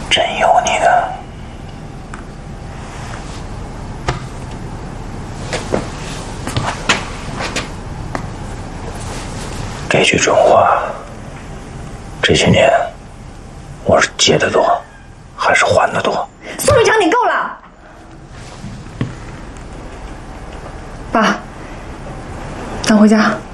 真有你的。给句真话，这些年我是借的多，还是还的多？ 宋局长，你够了！爸，咱回家。